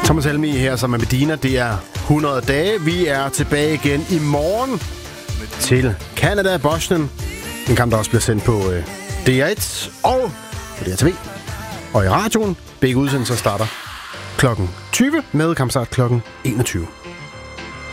Thomas Helmig her sammen med Medina. Det er 100 dage. Vi er tilbage igen i morgen til Canada og Bosnien. En kamp, der også bliver sendt på DR1 og på DRTV. Og i radioen. Begge udsendelser starter klokken 20 med kampstart klokken 21.